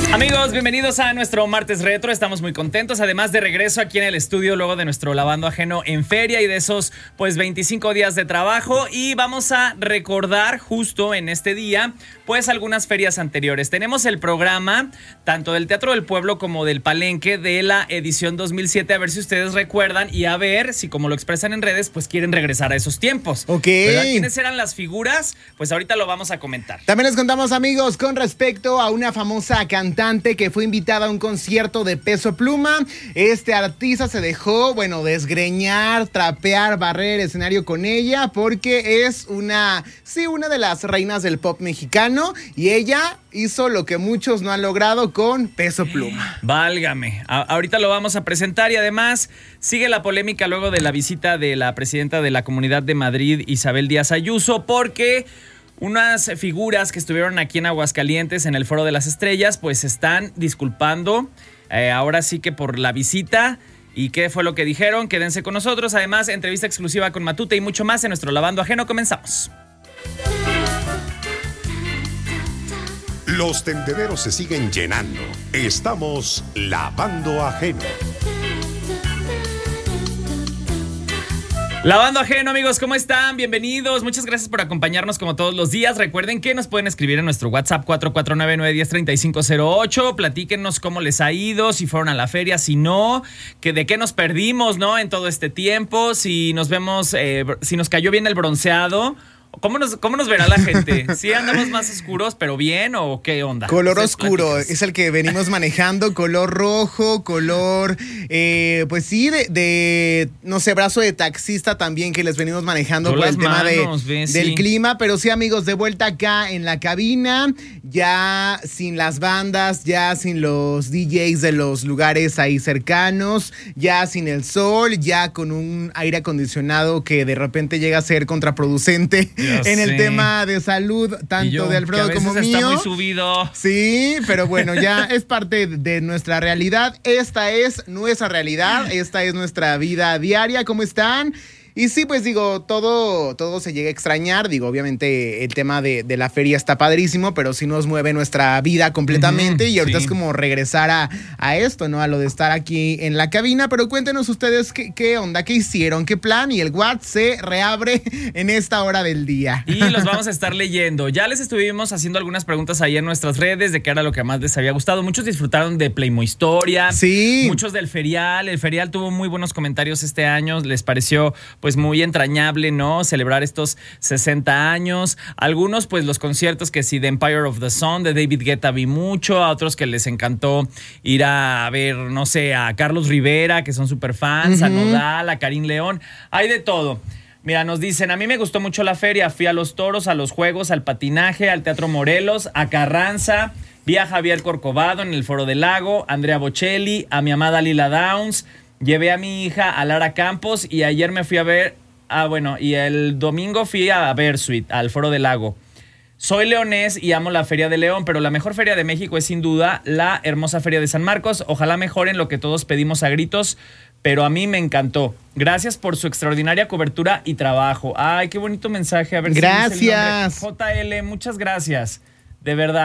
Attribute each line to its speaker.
Speaker 1: Amigos, bienvenidos a nuestro martes retro. Estamos muy contentos, además de regreso aquí en el estudio luego de nuestro lavando ajeno en feria y de esos 25 días de trabajo, y vamos a recordar justo en este día algunas ferias anteriores. Tenemos el programa tanto del Teatro del Pueblo como del Palenque de la edición 2007, a ver si ustedes recuerdan y a ver si, como lo expresan en redes, quieren regresar a esos tiempos.
Speaker 2: Ok.
Speaker 1: ¿Verdad? ¿Quiénes eran las figuras? Pues ahorita lo vamos a comentar.
Speaker 2: También les contamos, amigos, con respecto a una famosa cantante que fue invitada a un concierto de Peso Pluma. Este artista se dejó, desgreñar, trapear, barrer el escenario con ella, porque es una de las reinas del pop mexicano, y ella hizo lo que muchos no han logrado con Peso Pluma.
Speaker 1: Válgame, ahorita lo vamos a presentar, y además sigue la polémica luego de la visita de la presidenta de la Comunidad de Madrid, Isabel Díaz Ayuso, porque unas figuras que estuvieron aquí en Aguascalientes en el Foro de las Estrellas se están disculpando ahora sí que por la visita. ¿Y qué fue lo que dijeron? Quédense con nosotros. Además, entrevista exclusiva con Matute y mucho más en nuestro Lavando Ajeno. Comenzamos.
Speaker 3: Los tendederos se siguen llenando. Estamos lavando ajeno.
Speaker 1: Lavando Ajeno, amigos, ¿cómo están? Bienvenidos. Muchas gracias por acompañarnos como todos los días. Recuerden que nos pueden escribir en nuestro WhatsApp 449-910-3508. Platíquenos cómo les ha ido, si fueron a la feria, si no, de qué nos perdimos, ¿no? En todo este tiempo, si nos vemos, si nos cayó bien el bronceado. ¿Cómo nos verá la gente? ¿Sí andamos más oscuros, pero bien, o qué onda?
Speaker 2: Color oscuro es el que venimos manejando, color rojo, color, no sé, brazo de taxista también que les venimos manejando por el tema del clima. Pero sí, amigos, de vuelta acá en la cabina, ya sin las bandas, ya sin los DJs de los lugares ahí cercanos, ya sin el sol, ya con un aire acondicionado que de repente llega a ser contraproducente en el tema de salud, tanto de Alfredo como mío.
Speaker 1: Está muy subido.
Speaker 2: Sí, pero bueno, ya es parte de nuestra realidad. Esta es nuestra realidad, esta es nuestra vida diaria. ¿Cómo están? Y sí, todo se llega a extrañar. Obviamente el tema de la feria está padrísimo, pero sí nos mueve nuestra vida completamente. Y ahorita es como regresar a esto, ¿no? A lo de estar aquí en la cabina. Pero cuéntenos ustedes qué onda, qué hicieron, qué plan. Y el WhatsApp se reabre en esta hora del día.
Speaker 1: Y los vamos a estar leyendo. Ya les estuvimos haciendo algunas preguntas ahí en nuestras redes de qué era lo que más les había gustado. Muchos disfrutaron de Playmo Historia.
Speaker 2: Sí.
Speaker 1: Muchos del ferial. El ferial tuvo muy buenos comentarios este año. Les pareció muy entrañable, ¿no? Celebrar estos 60 años. Algunos, los conciertos que sí, de Empire of the Sun, de David Guetta vi mucho. A otros que les encantó ir a ver, no sé, a Carlos Rivera, que son súper fans, a Nodal, a Karim León. Hay de todo. Mira, nos dicen, a mí me gustó mucho la feria. Fui a los toros, a los juegos, al patinaje, al Teatro Morelos, a Carranza. Vi a Javier Corcovado en el Foro del Lago, a Andrea Bocelli, a mi amada Lila Downs. Llevé a mi hija a Lara Campos, y ayer me fui a ver, y el domingo fui a Versuit, al Foro del Lago. Soy leonés y amo la Feria de León, pero la mejor feria de México es sin duda la hermosa Feria de San Marcos. Ojalá mejoren lo que todos pedimos a gritos, pero a mí me encantó. Gracias por su extraordinaria cobertura y trabajo. Ay, qué bonito mensaje. A ver
Speaker 2: gracias.
Speaker 1: Si JL, muchas gracias. De verdad.